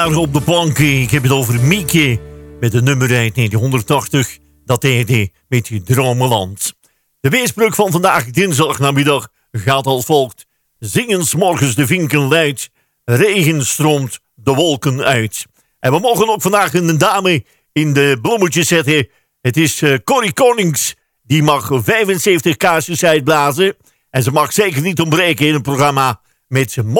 Op de planken, ik heb het over Mieke met de nummer uit 1980. Dat deed hij met je Dromenland. De weerspreuk van vandaag, dinsdag namiddag, gaat als volgt. Zingen 's morgens de vinken luid, regen stroomt de wolken uit. En we mogen ook vandaag een dame in de bloemetjes zetten. Het is Corrie Konings, die mag 75 kaarsjes uitblazen. En ze mag zeker niet ontbreken in een programma met